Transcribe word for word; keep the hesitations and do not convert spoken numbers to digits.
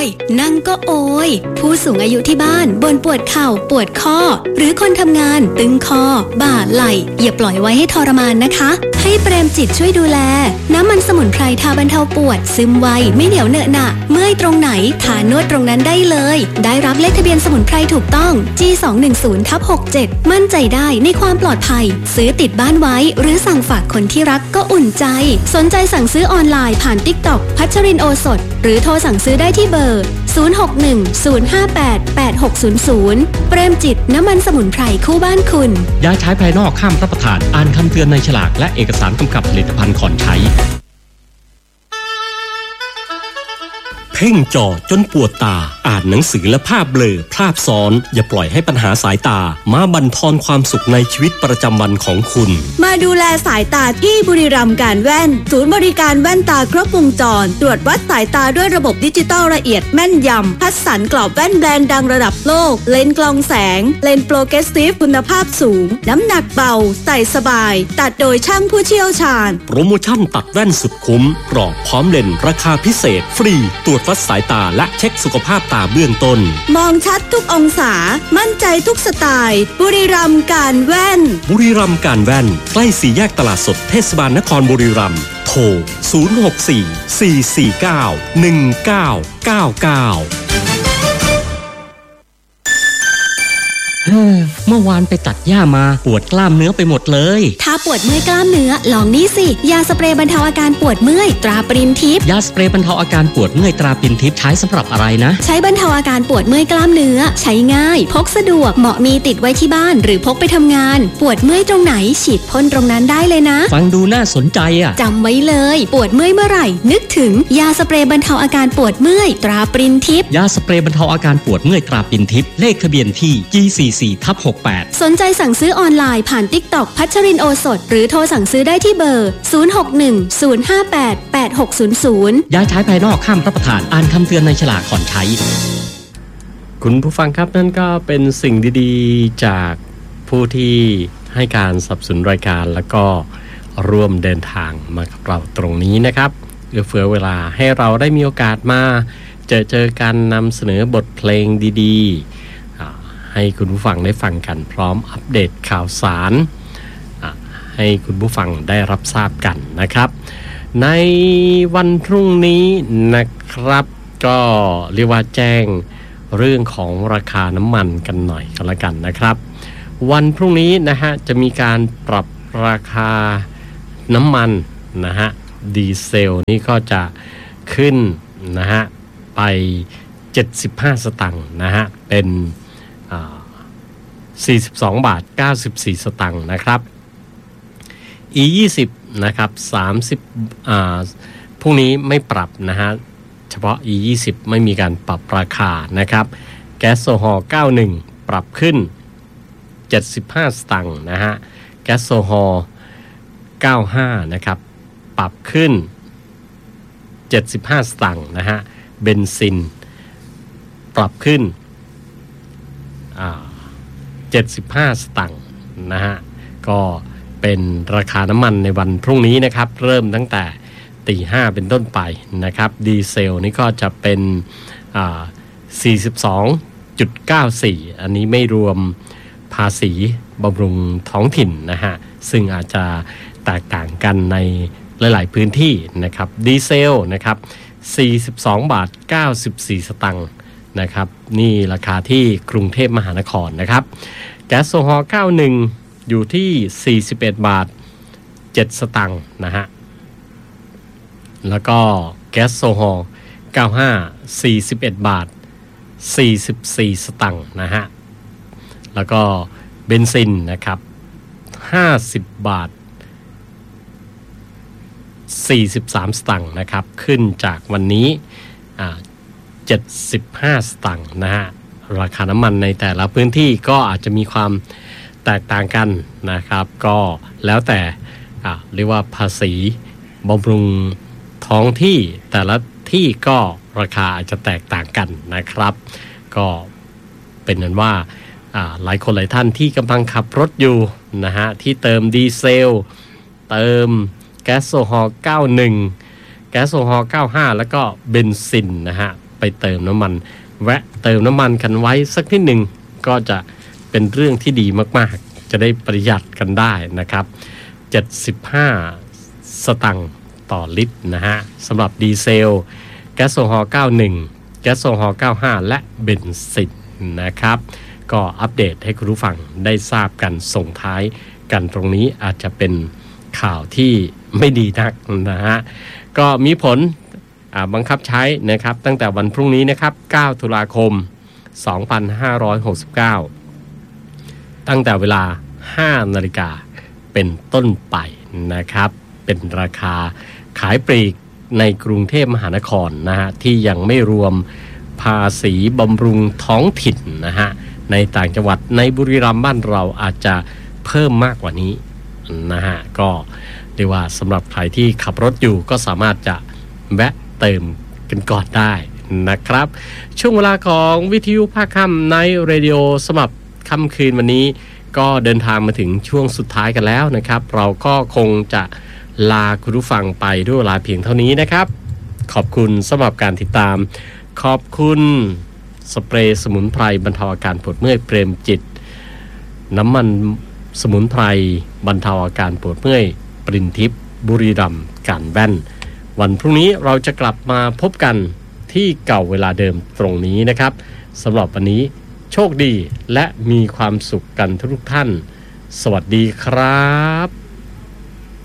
ยนั่งก็โอยผู้สูงอายุที่บ้านบ่นปวดเข่าปวดข้อหรือคนทำงานตึงคอบ่าไหล่อย่าปล่อยไว้ให้ทรมานนะคะให้เปรมจิตช่วยดูแลน้ำมันสมุนไพรทาบรรเทาปวดซึมไวไม่เหนียวเหนอะหนะเมื่อยตรงไหนทานวดตรงนั้นได้เลยได้รับเลขทะเบียนสมุนไพรถูกต้อง จี สอง หนึ่ง ศูนย์ ทับ หกเจ็ด มั่นใจได้ในความปลอดภัยซื้อติดบ้านไว้หรือสั่งฝากคนที่รักก็อุ่นใจสนใจสั่งซื้อออนไลน์ผ่าน TikTok พัชรินโอสถหรือโทรสั่งซื้อได้ที่เบอร์ศูนย์ หก หนึ่ง ศูนย์ ห้า แปด แปด หก ศูนย์ ศูนย์เปรมจิตน้ำมันสมุนไพรคู่บ้านคุณยาใช้ภายนอกห้ามรับประทานอ่านคำเตือนในฉลากและเอกสารกำกับผลิตภัณฑ์ก่อนใช้เพ่งจ่อจนปวดตาอ่านหนังสือและภาพเบลอภาพซ้อนอย่าปล่อยให้ปัญหาสายตามาบั่นทอนความสุขในชีวิตประจำวันของคุณมาดูแลสายตาที่บุรีรัมย์การแว่นศูนย์บริการแว่นตาครบวงจรตรวจวัดสายตาด้วยระบบดิจิตอลละเอียดแม่นยำคัดสรรกรอบแว่นแบรนด์ดังระดับโลกเลนส์กรองแสงเลนส์โปรเกรสซีฟคุณภาพสูงน้ำหนักเบาใส่สบายตัดโดยช่างผู้เชี่ยวชาญโปรโมชั่นตัดแว่นสุดคุ้มกรอบพร้อมเลนส์ราคาพิเศษฟรีตรวจวัดสายตาและเช็คสุขภาพตาเบื้องต้นมองชัดทุกองศามั่นใจทุกสไตล์บุรีรัมย์การแว่นบุรีรัมย์การแว่นใกล้สี่แยกตลาดสดเทศบาลนครบุรีรัมย์โทรศูนย์ หก สี่ สี่ สี่ เก้า หนึ่ง เก้า เก้า เก้าเมื่อวานไปตัดหญ้ามาปวดกล้ามเนื้อไปหมดเลยถ้าปวดเมื่อยกล้ามเนื้อลองนี่สิยาสเปรย์บรรเทาอาการปวดเมื่อยตราปรินทิพย์ยาสเปรย์บรรเทาอาการปวดเมื่อยตราปรินทิพย์ใช้สำหรับอะไรนะใช้บรรเทาอาการปวดเมื่อยกล้ามเนื้อใช้ง่ายพกสะดวกเหมาะมีติดไว้ที่บ้านหรือพกไปทำงานปวดเมื่อยตรงไหนฉีดพ่นตรงนั้นได้เลยนะฟังดูน่าสนใจอ่ะจำไว้เลยปวดเมื่อยเมื่อไหร่นึกถึงยาสเปรย์บรรเทาอาการปวดเมื่อยตราปรินทิพย์ยาสเปรย์บรรเทาอาการปวดเมื่อยตราปรินทิพย์เลขทะเบียนที่ จี สี่สิบสี่ ทับ หกแปดสนใจสั่งซื้อออนไลน์ผ่าน TikTok พัชรินโอสถหรือโทรสั่งซื้อได้ที่เบอร์ศูนย์ หก หนึ่ง ศูนย์ ห้า แปด แปด หก ศูนย์ ศูนย์ยาใช้ภายนอกห้ามรับประทานอ่านคำเตือนในฉลากก่อนใช้คุณผู้ฟังครับนั่นก็เป็นสิ่งดีๆจากผู้ที่ให้การสนับสนุนรายการแล้วก็ร่วมเดินทางมากับเราตรงนี้นะครับเอื้อเฟื้อเวลาให้เราได้มีโอกาสมาเจอเจอกันนำเสนอบทเพลงดีๆให้คุณผู้ฟังได้ฟังกันพร้อมอัปเดตข่าวสารให้คุณผู้ฟังได้รับทราบกันนะครับในวันพรุ่งนี้นะครับก็เรียกว่าแจ้งเรื่องของราคาน้ำมันกันหน่อยกันละกันนะครับวันพรุ่งนี้นะฮะจะมีการปรับราคาน้ำมันนะฮะดีเซลนี่ก็จะขึ้นนะฮะไปเจ็ดสิบห้าสตางค์นะฮะเป็นสี่สิบสองบาทเก้าสิบสี่สตางค์นะครับ อี ยี่สิบ นะครับสามสิบอ่าพรุ่งนี้ไม่ปรับนะฮะเฉพาะ อี ยี่สิบ ไม่มีการปรับราคานะครับแก๊สโซฮอล์เก้าสิบเอ็ดปรับขึ้นเจ็ดสิบห้าสตางค์นะฮะแก๊สโซฮอล์เก้าสิบห้านะครับปรับขึ้นเจ็ดสิบห้าสตางค์นะฮะเบนซินปรับขึ้นอ่าเจ็ดสิบห้าสตางค์นะฮะก็เป็นราคาน้ำมันในวันพรุ่งนี้นะครับเริ่มตั้งแต่ตีห้าเป็นต้นไปนะครับดีเซลนี่ก็จะเป็นอ่า สี่สิบสองจุดเก้าสี่ อันนี้ไม่รวมภาษีบำรุงท้องถิ่นนะฮะซึ่งอาจจะแตกต่างกันในหลายๆพื้นที่นะครับดีเซลนะครับสี่สิบสองบาทเก้าสิบสี่สตางค์นะครับนี่ราคาที่กรุงเทพมหานครนะครับแก๊สโซฮอล์เก้าสิบเอ็ดอยู่ที่สี่สิบเอ็ดบาทเจ็ดสตางค์นะฮะแล้วก็แก๊สโซฮอล์เก้าสิบห้า สี่สิบเอ็ดบาทสี่สิบสี่สตางค์นะฮะแล้วก็เบนซินนะครับห้าสิบบาทสี่สิบสามสตางค์นะครับขึ้นจากวันนี้อ่าเจ็ดสิบห้าสตางค์นะฮะราคาน้ำมันในแต่ละพื้นที่ก็อาจจะมีความแตกต่างกันนะครับก็แล้วแต่อ่าเรียกว่าภาษีบำรุงท้องที่แต่ละที่ก็ราคาอาจจะแตกต่างกันนะครับก็เป็นนั้นว่าอ่าหลายคนหลายท่านที่กำลังขับรถอยู่นะฮะที่เติมดีเซลเติมแก๊สโซฮอล์เก้าสิบเอ็ดแก๊สโซฮอล์เก้าสิบห้าแล้วก็เบนซินนะฮะไปเติมน้ำมันแวะเติมน้ำมันกันไว้สักนิดหนึ่งก็จะเป็นเรื่องที่ดีมากๆจะได้ประหยัดกันได้นะครับเจ็ดสิบห้าสตังค์ต่อลิตรนะฮะสำหรับดีเซลแก๊สโซฮอล์เก้าสิบเอ็ดแก๊สโซฮอล์เก้าสิบห้าและเบนซินนะครับก็อัปเดตให้คุณผู้ฟังได้ทราบกันส่งท้ายกันตรงนี้อาจจะเป็นข่าวที่ไม่ดีนักนะฮะก็มีผลบังคับใช้นะครับตั้งแต่วันพรุ่งนี้นะครับเก้าตุลาคมสองพันห้าร้อยหกสิบเก้าตั้งแต่เวลา ห้านาฬิกาเป็นต้นไปนะครับเป็นราคาขายปลีกในกรุงเทพมหานครนะฮะที่ยังไม่รวมภาษีบำรุงท้องถิ่นนะฮะในต่างจังหวัดในบุรีรัมย์บ้านเราอาจจะเพิ่มมากกว่านี้นะฮะก็เรียกว่าสำหรับใครที่ขับรถอยู่ก็สามารถจะแวะเติมกันก่อนได้นะครับช่วงเวลาของวิทยุภาคค่ำในเรดิโอสำหรับค่ำคืนวันนี้ก็เดินทางมาถึงช่วงสุดท้ายกันแล้วนะครับเราก็คงจะลาคุณผู้ฟังไปด้วยเวลาเพียงเท่านี้นะครับขอบคุณสำหรับการติดตามขอบคุณสเปรย์สมุนไพรบรรเทาอาการปวดเมื่อยเปรมจิตน้ำมันสมุนไพรบรรเทาอาการปวดเมื่อยปรินทิพย์บุรีรัมย์การแว่นวันพรุ่งนี้เราจะกลับมาพบกันที่เก่าเวลาเดิมตรงนี้นะครับสำหรับวันนี้โชคดีและมีความสุขกันทุกท่านสวัสดีครับ